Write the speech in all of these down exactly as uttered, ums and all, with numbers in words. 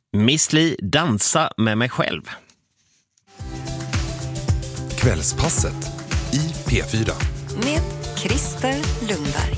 Miss Li, dansa med mig själv. Kvällspasset i P fyra. Med Christer Lundberg.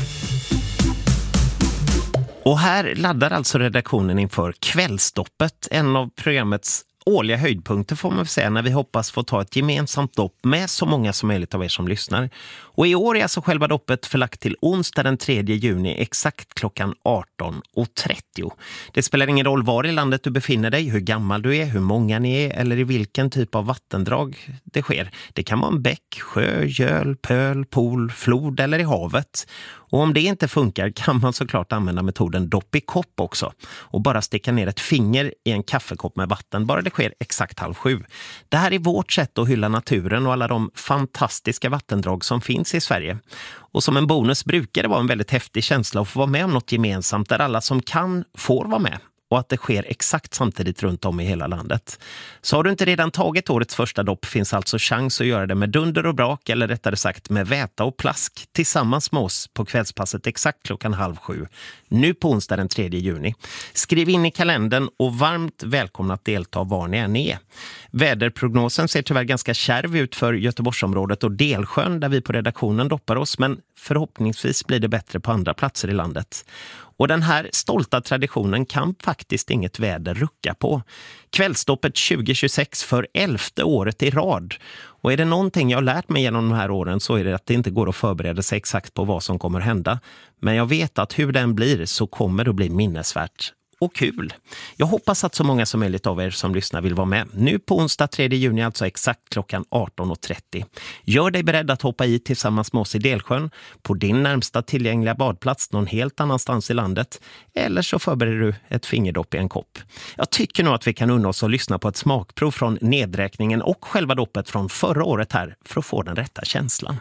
Och här laddar alltså redaktionen inför Kvällsdoppet, en av programmets årliga höjdpunkter får man säga, när vi hoppas få ta ett gemensamt dopp med så många som möjligt av er som lyssnar. Och i år är alltså själva doppet förlagt till onsdag den tredje juni exakt klockan arton och trettio. Det spelar ingen roll var i landet du befinner dig, hur gammal du är, hur många ni är eller i vilken typ av vattendrag det sker. Det kan vara en bäck, sjö, göl, pöl, pool, flod eller i havet. Och om det inte funkar kan man såklart använda metoden dopp i kopp också. Och bara sticka ner ett finger i en kaffekopp med vatten, bara det sker exakt halv sju. Det här är vårt sätt att hylla naturen och alla de fantastiska vattendrag som finns i Sverige. Och som en bonus brukar det vara en väldigt häftig känsla att få vara med om något gemensamt där alla som kan får vara med. Och att det sker exakt samtidigt runt om i hela landet. Så har du inte redan tagit årets första dopp finns alltså chans att göra det med dunder och brak, eller rättare sagt med väta och plask, tillsammans med oss på kvällspasset exakt klockan halv sju. Nu på onsdag den tredje juni. Skriv in i kalendern och varmt välkomna att delta var ni än är. Väderprognosen ser tyvärr ganska kärv ut för Göteborgsområdet och Delsjön där vi på redaktionen doppar oss, men förhoppningsvis blir det bättre på andra platser i landet. Och den här stolta traditionen kan faktiskt inget väder rucka på. Kvällsdoppet tjugo tjugosex för elfte året i rad. Och är det någonting jag har lärt mig genom de här åren så är det att det inte går att förbereda sig exakt på vad som kommer hända. Men jag vet att hur den blir så kommer det att bli minnesvärt. Och kul. Jag hoppas att så många som möjligt av er som lyssnar vill vara med. Nu på onsdag tredje juni, alltså exakt klockan arton och trettio. Gör dig beredd att hoppa i tillsammans med oss i Delsjön, på din närmsta tillgängliga badplats någon helt annanstans i landet. Eller så förbereder du ett fingerdopp i en kopp. Jag tycker nog att vi kan unna oss att lyssna på ett smakprov från nedräkningen och själva doppet från förra året här för att få den rätta känslan.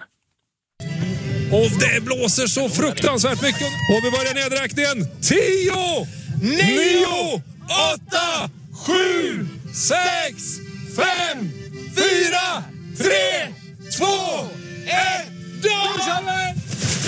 Och det blåser så fruktansvärt mycket. Och vi börjar nedräkningen. tio, nio, åtta, sju, sex, fem, fyra, tre, två, ett, då kör vi!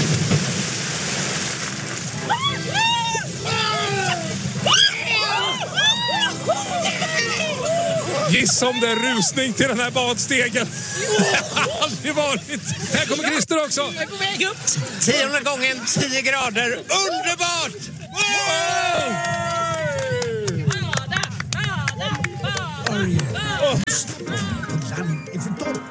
Gissa om det är rusning till den här badstegen. Det har aldrig varit. Här kommer Christer också. Jag är på väg upp. Tionde gången, tio grader. Underbart! Bada, bada, bada, bada.